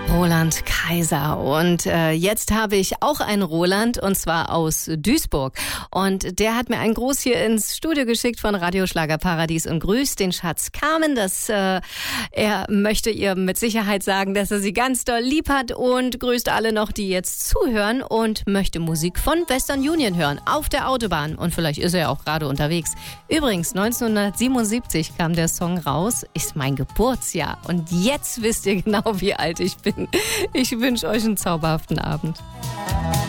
Roland Kaiser. Und jetzt habe ich auch einen Roland, und zwar aus Duisburg. Und der hat mir einen Gruß hier ins Studio geschickt von Radio Schlagerparadies und grüßt den Schatz Carmen. Er möchte ihr mit Sicherheit sagen, dass er sie ganz doll lieb hat, und grüßt alle noch, die jetzt zuhören, und möchte Musik von Western Union hören auf der Autobahn. Und vielleicht ist er ja auch gerade unterwegs. Übrigens, 1977 kam der Song raus, ist mein Geburtsjahr. Und jetzt wisst ihr genau, wie alt ich bin. Ich wünsche euch einen zauberhaften Abend.